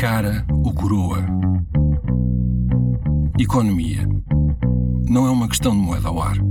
cara ou coroa. Economia. Não é uma questão de moeda ao ar.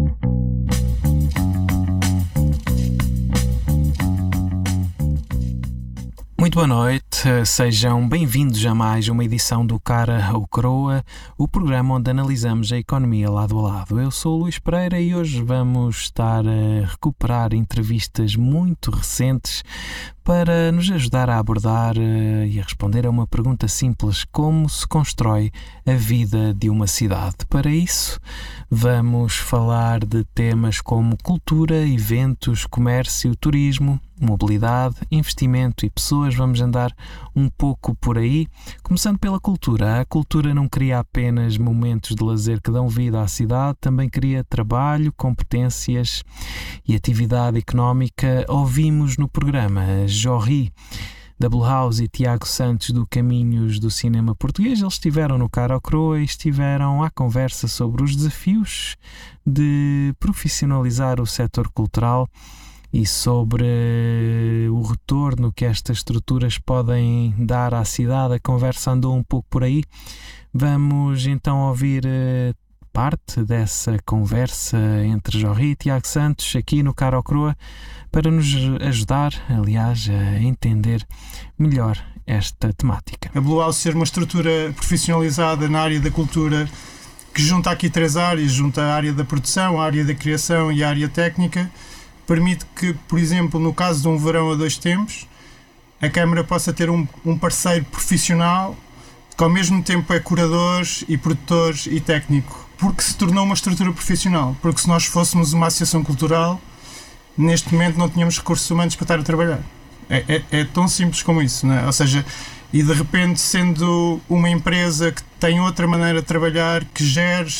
Muito boa noite, sejam bem-vindos a mais uma edição do Cara ou Coroa, o programa onde analisamos a economia lado a lado. Eu sou o Luís Pereira e hoje vamos estar a recuperar entrevistas muito recentes para nos ajudar a abordar e a responder a uma pergunta simples: como se constrói a vida de uma cidade? Para isso, vamos falar de temas como cultura, eventos, comércio, turismo, mobilidade, investimento e pessoas. Vamos andar um pouco por aí, começando pela cultura. A cultura não cria apenas momentos de lazer que dão vida à cidade, também cria trabalho, competências e atividade económica. Ouvimos no programa Jorri da Blue House e Tiago Santos do Caminhos do Cinema Português. Eles estiveram no Cara ou Coroa e estiveram à conversa sobre os desafios de profissionalizar o setor cultural e sobre o retorno que estas estruturas podem dar à cidade. A conversa andou um pouco por aí. Vamos então ouvir parte dessa conversa entre Jorri e Tiago Santos aqui no Cara ou Coroa para nos ajudar, aliás, a entender melhor esta temática. A Blue House ser uma estrutura profissionalizada na área da cultura que junta aqui três áreas, junta a área da produção, a área da criação e a área técnica, permite que, por exemplo, no caso de um verão a dois tempos, a Câmara possa ter um parceiro profissional que ao mesmo tempo é curador e produtor e técnico, porque se tornou uma estrutura profissional. Porque se nós fôssemos uma associação cultural, neste momento não tínhamos recursos humanos para estar a trabalhar. É tão simples como isso, não é? Ou seja, e de repente, sendo uma empresa que tem outra maneira de trabalhar, que gere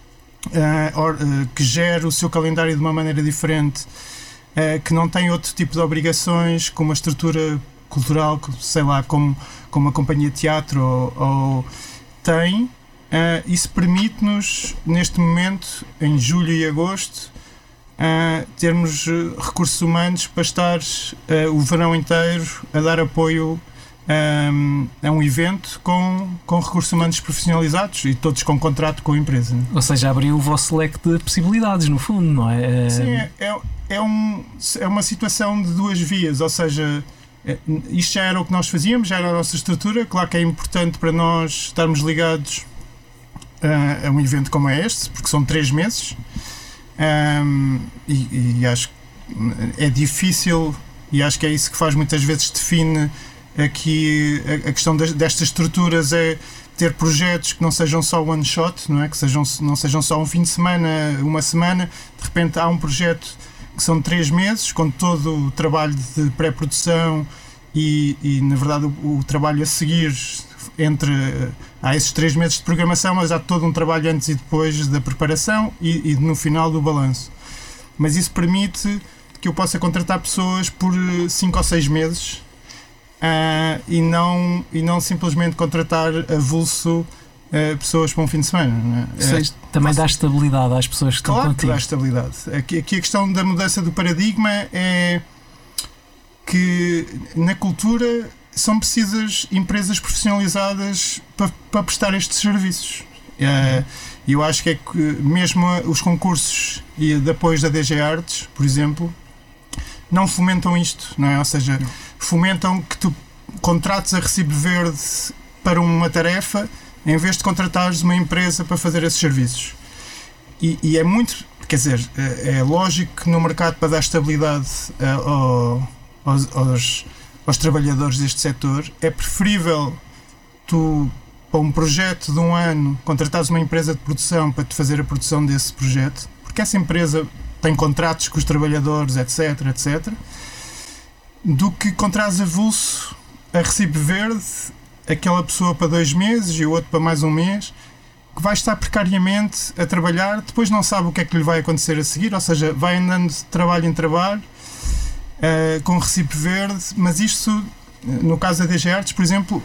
o seu calendário de uma maneira diferente, que não tem outro tipo de obrigações, com uma estrutura cultural, sei lá, como uma companhia de teatro ou tem, isso permite-nos, neste momento, em julho e agosto, termos recursos humanos para estar o verão inteiro a dar apoio a um evento com recursos humanos profissionalizados e todos com contrato com a empresa. Ou seja, abriu o vosso leque de possibilidades, no fundo, não é? Sim, é uma situação de duas vias, ou seja, isto já era o que nós fazíamos, já era a nossa estrutura. Claro que é importante para nós estarmos ligados a um evento como este, porque são 3 meses, e acho que é difícil, e acho que é isso que faz muitas vezes define aqui a questão destas estruturas, é ter projetos que não sejam só one shot, não é? Que não sejam só um fim de semana, uma semana. De repente há um projeto que são 3 meses, com todo o trabalho de pré-produção e na verdade o trabalho a seguir há esses 3 meses de programação, mas há todo um trabalho antes e depois da preparação e no final do balanço. Mas isso permite que eu possa contratar pessoas por 5 ou 6 meses, e não simplesmente contratar avulso pessoas para um fim de semana, não é? Também dá estabilidade às pessoas que estão contigo. Claro que dá estabilidade. Aqui a questão da mudança do paradigma é que na cultura são precisas empresas profissionalizadas para prestar estes serviços. E eu acho que mesmo os concursos de apoios da DG Artes, por exemplo, não fomentam isto, não é? Ou seja, fomentam que tu contrates a recibo verde para uma tarefa em vez de contratares uma empresa para fazer esses serviços. E é muito, quer dizer, é lógico que no mercado, para dar estabilidade aos trabalhadores deste setor, é preferível tu, para um projeto de um ano, contratares uma empresa de produção para te fazer a produção desse projeto, porque essa empresa tem contratos com os trabalhadores, etc, do que contratares avulso a recibo verde aquela pessoa para 2 meses e o outro para mais um mês, que vai estar precariamente a trabalhar, depois não sabe o que é que lhe vai acontecer a seguir, ou seja, vai andando de trabalho em trabalho, com recibo verde. Mas isto, no caso da DG Artes, por exemplo,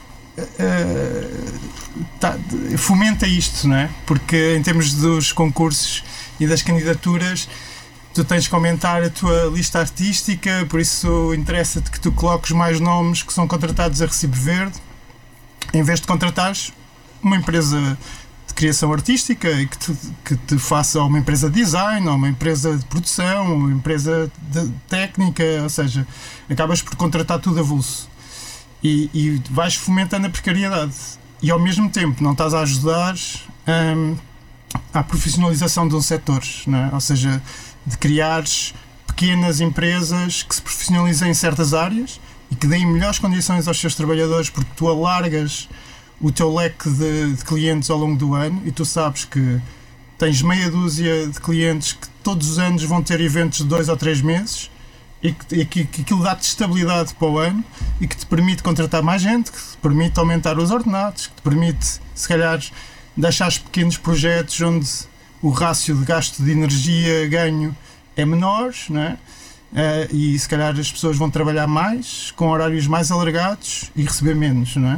fomenta isto, não é? Porque em termos dos concursos e das candidaturas, tu tens que aumentar a tua lista artística, por isso interessa-te que tu coloques mais nomes que são contratados a recibo verde. em vez de contratares uma empresa de criação artística e que te faça, ou uma empresa de design, ou uma empresa de produção, ou uma empresa de técnica, ou seja, acabas por contratar tudo avulso e vais fomentando a precariedade e ao mesmo tempo não estás a ajudar à profissionalização de um setor, não é? Ou seja, de criares pequenas empresas que se profissionalizem em certas áreas e que deem melhores condições aos seus trabalhadores, porque tu alargas o teu leque de clientes ao longo do ano e tu sabes que tens meia dúzia de clientes que todos os anos vão ter eventos de 2 ou 3 meses e que aquilo dá-te estabilidade para o ano e que te permite contratar mais gente, que te permite aumentar os ordenados, que te permite, se calhar, deixar pequenos projetos onde o rácio de gasto de energia ganho é menor, não é? E se calhar as pessoas vão trabalhar mais, com horários mais alargados e receber menos, não é?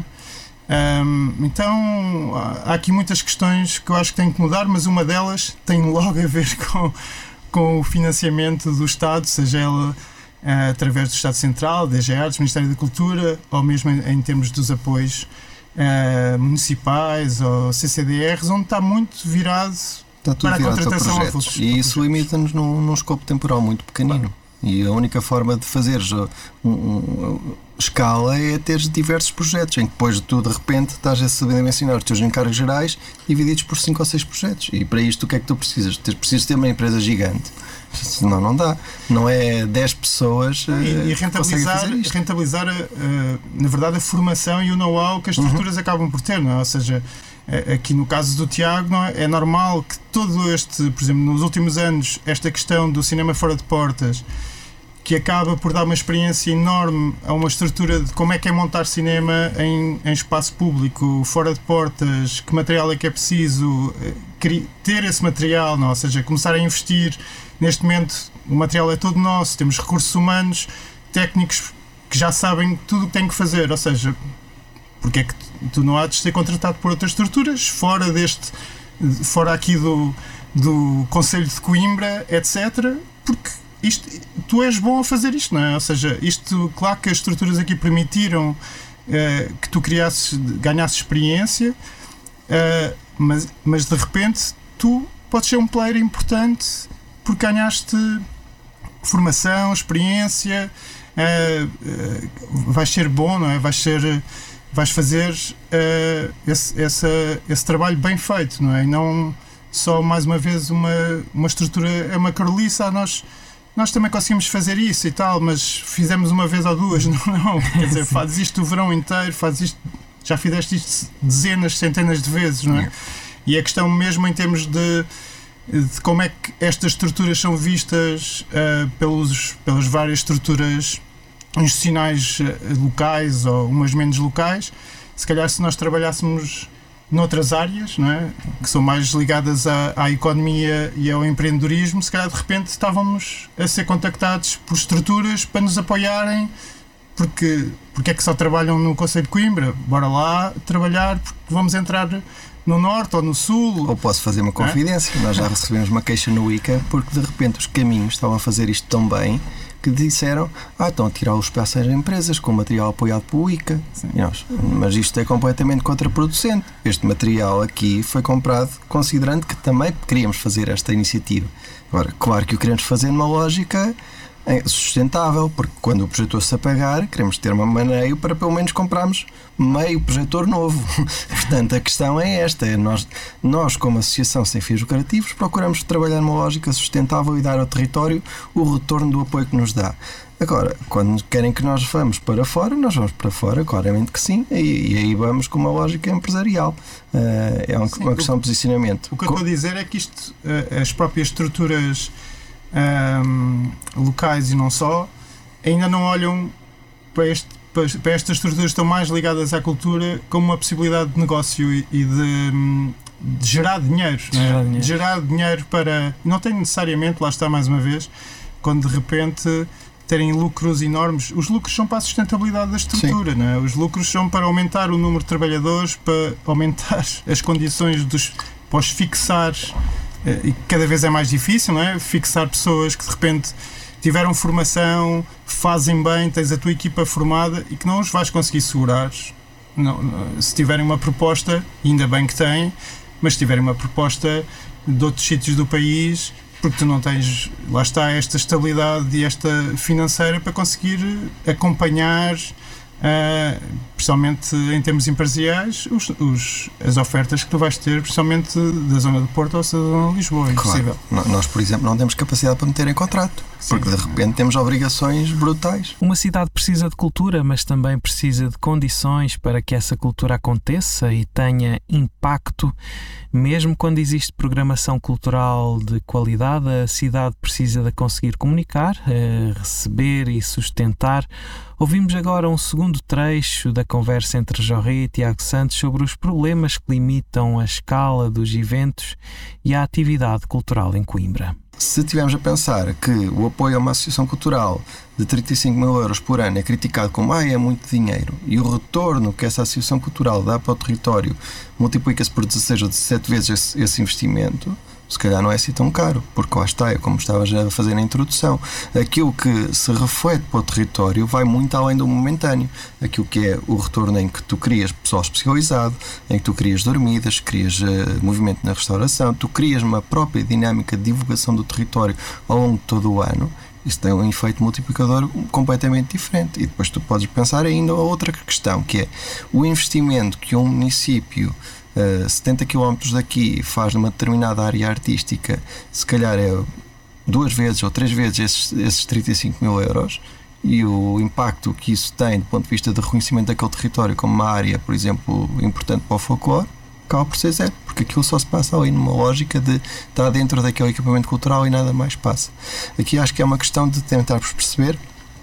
Então há aqui muitas questões que eu acho que têm que mudar, mas uma delas tem logo a ver com o financiamento do Estado, seja ela através do Estado Central, DG Artes, Ministério da Cultura, ou mesmo em termos dos apoios municipais ou CCDRs, onde está muito virado para a contratação a projetos. E isso limita-nos num escopo temporal muito pequenino. Claro. E a única forma de fazeres escala é teres diversos projetos, em que depois tu de repente estás a saber mencionar os teus encargos gerais divididos por 5 ou 6 projetos. E para isto o que é que tu precisas? Precisas ter uma empresa gigante. Senão não dá. Não é 10 pessoas e rentabilizar na verdade a formação e o know-how que as estruturas acabam por ter, não é? Ou seja, aqui no caso do Tiago, não é normal que todo este, por exemplo, nos últimos anos, esta questão do cinema fora de portas, que acaba por dar uma experiência enorme a uma estrutura de como é que é montar cinema em espaço público, fora de portas, que material é que é preciso, ter esse material, não? Ou seja, começar a investir. Neste momento o material é todo nosso, temos recursos humanos, técnicos que já sabem tudo o que têm que fazer, ou seja, porque é que tu não há de ser contratado por outras estruturas, fora aqui do Conselho de Coimbra, etc., porque tu és bom a fazer isto, não é? Ou seja, claro que as estruturas aqui permitiram que tu ganhasses experiência, mas de repente tu podes ser um player importante porque ganhaste formação, experiência, vais ser bom, não é? Vais fazer esse trabalho bem feito, não é? E não só, mais uma vez, uma estrutura, é uma caroliça, nós também conseguimos fazer isso e tal, mas fizemos uma vez ou duas, não. Quer dizer, fazes isto o verão inteiro, já fizeste isto dezenas, centenas de vezes, não é? E a questão mesmo em termos de como é que estas estruturas são vistas pelas várias estruturas institucionais locais ou umas menos locais, se calhar se nós trabalhássemos noutras áreas, não é? Que são mais ligadas à economia e ao empreendedorismo, se calhar de repente estávamos a ser contactados por estruturas para nos apoiarem, porque é que só trabalham no Conselho de Coimbra? Bora lá trabalhar, porque vamos entrar no Norte ou no Sul. Ou posso fazer uma confidência, nós já recebemos uma queixa no ICA porque de repente os caminhos estavam a fazer isto tão bem que disseram, estão a tirar os espaços às empresas com material apoiado pelo ICA. Mas isto é completamente contraproducente. Este material aqui foi comprado considerando que também queríamos fazer esta iniciativa. Agora, claro que o queremos fazer numa lógica sustentável, porque quando o projetor se apagar, queremos ter uma maneio para pelo menos comprarmos meio projetor novo. Portanto, a questão é esta, nós como associação sem fins lucrativos procuramos trabalhar numa lógica sustentável e dar ao território o retorno do apoio que nos dá. Agora, quando querem que nós vamos para fora, nós vamos para fora, claramente que sim, e aí vamos com uma lógica empresarial. É uma questão de posicionamento. O que eu estou a dizer é que as próprias estruturas locais e não só, ainda não olham para estas estruturas que estão mais ligadas à cultura como uma possibilidade de negócio e de gerar dinheiro, não é? Gerar dinheiro para... Não tem necessariamente, lá está mais uma vez, quando de repente terem lucros enormes. Os lucros são para a sustentabilidade da estrutura, não é? Os lucros são para aumentar o número de trabalhadores, para aumentar as condições para os fixar. E cada vez é mais difícil, não é? Fixar pessoas que de repente tiveram formação, fazem bem, tens a tua equipa formada e que não os vais conseguir segurar se tiverem uma proposta, ainda bem que têm, mas se tiverem uma proposta de outros sítios do país, porque tu não tens, lá está, esta estabilidade e esta financeira para conseguir acompanhar, principalmente em termos empresariais, as ofertas que tu vais ter, principalmente da zona do Porto ou da zona de Lisboa. Claro. Nós, por exemplo, não temos capacidade para meter em contrato, porque de repente temos obrigações brutais. Uma cidade precisa de cultura, mas também precisa de condições para que essa cultura aconteça e tenha impacto. Mesmo quando existe programação cultural de qualidade, a cidade precisa de conseguir comunicar, receber e sustentar. Ouvimos agora um segundo trecho da conversa entre Jorri e Tiago Santos sobre os problemas que limitam a escala dos eventos e a atividade cultural em Coimbra. Se tivermos a pensar que o apoio a uma associação cultural de 35 mil euros por ano é criticado como é muito dinheiro, e o retorno que essa associação cultural dá para o território multiplica-se por 16 ou 17 vezes esse investimento, se calhar não é assim tão caro, porque lá está, é como estava já a fazer na introdução, aquilo que se reflete para o território vai muito além do momentâneo, aquilo que é o retorno em que tu crias pessoal especializado, em que tu crias dormidas, crias movimento na restauração, tu crias uma própria dinâmica de divulgação do território ao longo de todo o ano. Isso tem um efeito multiplicador completamente diferente. E depois tu podes pensar ainda a outra questão, que é o investimento que um município 70 km daqui faz numa determinada área artística, se calhar é 2 vezes ou 3 vezes esses 35 mil euros, e o impacto que isso tem do ponto de vista de reconhecimento daquele território como uma área, por exemplo, importante para o folclore, acaba por ser zero, porque aquilo só se passa ali numa lógica de estar dentro daquele equipamento cultural e nada mais passa. Aqui acho que é uma questão de tentarmos perceber.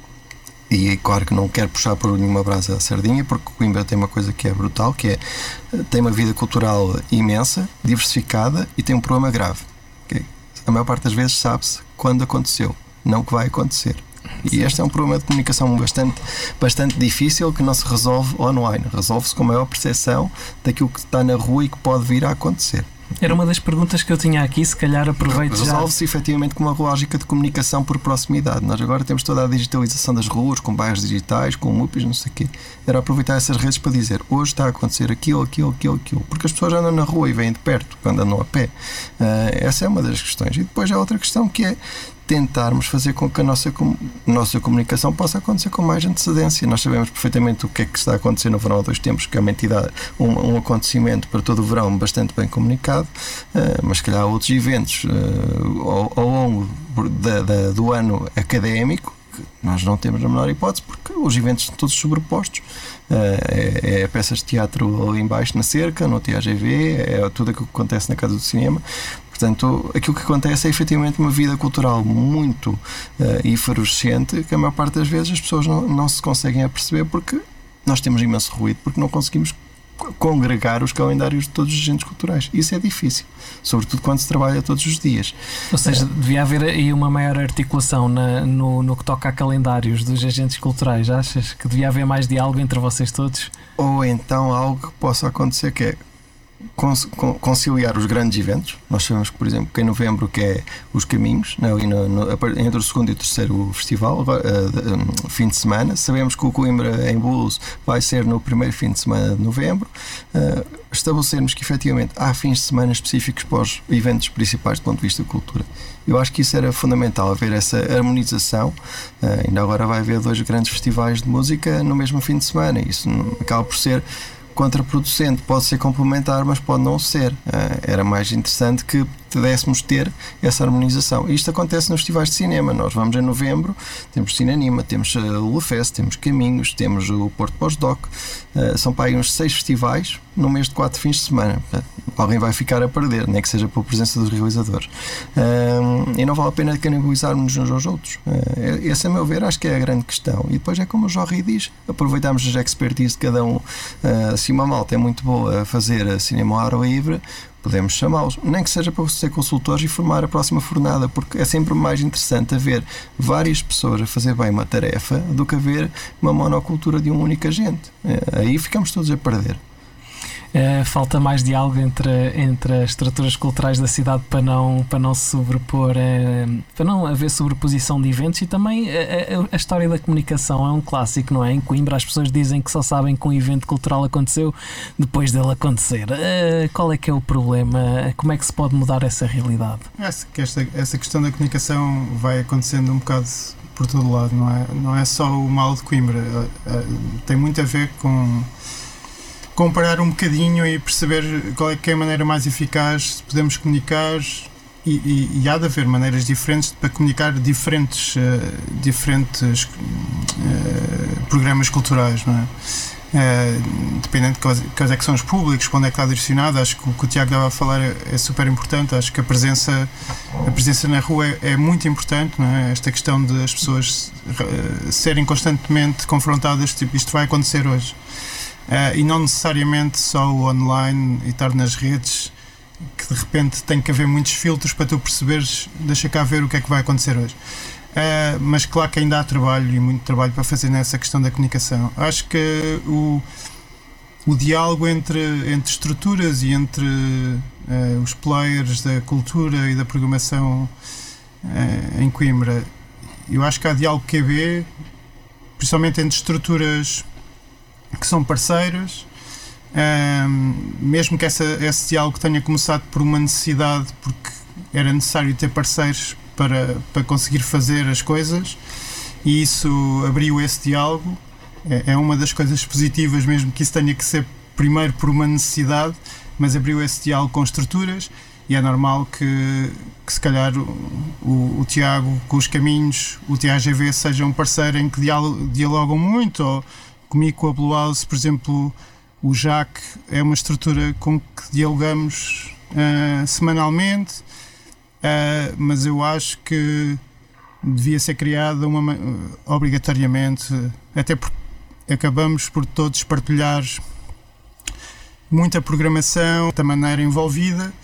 E claro que não quero puxar por nenhuma brasa a sardinha, porque Coimbra tem uma coisa que é brutal, que é, tem uma vida cultural imensa, diversificada, e tem um problema grave. Okay? A maior parte das vezes sabe-se quando aconteceu, não o que vai acontecer. E este é um problema de comunicação bastante difícil, que não se resolve online. Resolve-se com a maior percepção daquilo que está na rua e que pode vir a acontecer. Era uma das perguntas que eu tinha aqui, se calhar aproveito já. Resolve-se efetivamente com uma lógica de comunicação por proximidade. Nós agora temos toda a digitalização das ruas, com bairros digitais, com MUPIs, não sei o quê. Era aproveitar essas redes para dizer, hoje está a acontecer aquilo, porque as pessoas andam na rua e vêm de perto, quando andam a pé. Essa é uma das questões. E depois há outra questão, que é tentarmos fazer com que a nossa comunicação possa acontecer com mais antecedência. Nós sabemos perfeitamente o que é que está a acontecer no Verão a Dois Tempos, que é uma entidade, um acontecimento para todo o verão bastante bem comunicado, mas se calhar há outros eventos ao longo do ano académico que nós não temos a menor hipótese, porque os eventos são todos sobrepostos. É peças de teatro ali embaixo na cerca, no TAGV, é tudo aquilo que acontece na Casa do Cinema. Portanto, aquilo que acontece é efetivamente uma vida cultural muito efervescente, que a maior parte das vezes as pessoas não se conseguem aperceber, porque nós temos imenso ruído, porque não conseguimos congregar os calendários de todos os agentes culturais. Isso é difícil, sobretudo quando se trabalha todos os dias. Ou seja, devia haver aí uma maior articulação no que toca a calendários dos agentes culturais. Achas que devia haver mais diálogo entre vocês todos? Ou então algo que possa acontecer, que é conciliar os grandes eventos. Nós sabemos que, por exemplo, que em novembro, que é os Caminhos, entre o segundo e o terceiro festival, fim de semana. Sabemos que o Coimbra em Bulos vai ser no primeiro fim de semana de novembro. Estabelecermos que efetivamente há fins de semana específicos para os eventos principais do ponto de vista da cultura. Eu acho que isso era fundamental, haver essa harmonização. Ainda agora vai haver 2 grandes festivais de música no mesmo fim de semana. Isso acaba por ser contraproducente, pode ser complementar, mas pode não ser. Era mais interessante que pudéssemos ter essa harmonização. Isto acontece nos festivais de cinema. Nós vamos em novembro, temos Cinanima, temos o Lufest, temos Caminhos, temos o Porto Pós-Doc. São para aí uns 6 festivais no mês de 4 fins de semana. Alguém vai ficar a perder, nem que seja pela presença dos realizadores. E não vale a pena canibalizarmos uns aos outros. Esse, a meu ver, acho que é a grande questão. E depois é como o Jorri diz, aproveitarmos as expertise de cada um. Se uma malta é muito boa a fazer cinema ao ar livre, podemos chamá-los, nem que seja para ser consultores e formar a próxima fornada, porque é sempre mais interessante haver várias pessoas a fazer bem uma tarefa do que haver uma monocultura de um único agente. Aí ficamos todos a perder. Falta mais diálogo entre as estruturas culturais da cidade para não se sobrepor, para não haver sobreposição de eventos. E também a história da comunicação é um clássico, não é? Em Coimbra as pessoas dizem que só sabem que um evento cultural aconteceu depois dele acontecer. Qual é que é o problema? Como é que se pode mudar essa realidade? Essa questão da comunicação vai acontecendo um bocado por todo lado, não é só o mal de Coimbra. Tem muito a ver com comparar um bocadinho e perceber qual é que é a maneira mais eficaz de podermos comunicar, e há de haver maneiras diferentes para comunicar diferentes programas culturais, não é? Dependendo de quais é que são os públicos, para onde é que está direcionado. Acho que o que o Tiago estava a falar é super importante. Acho que a presença na rua é muito importante, não é? Esta questão de as pessoas serem constantemente confrontadas, tipo, isto vai acontecer hoje. E não necessariamente só o online e estar nas redes, que de repente tem que haver muitos filtros para tu perceberes, deixa cá ver o que é que vai acontecer hoje. Mas claro que ainda há trabalho, e muito trabalho para fazer nessa questão da comunicação. Acho que o diálogo entre estruturas e entre os players da cultura e da programação em Coimbra, eu acho que há diálogo QB, principalmente entre estruturas que são parceiras, mesmo que esse diálogo tenha começado por uma necessidade, porque era necessário ter parceiros para conseguir fazer as coisas, e isso abriu esse diálogo. É uma das coisas positivas, mesmo que isso tenha que ser primeiro por uma necessidade, mas abriu esse diálogo com estruturas, e é normal que se calhar o Tiago com os Caminhos, o TAGV seja um parceiro em que dialogam muito, ou comigo com a Blue House, por exemplo. O JAC é uma estrutura com que dialogamos semanalmente, mas eu acho que devia ser criada obrigatoriamente, até porque acabamos por todos partilhar muita programação da maneira envolvida,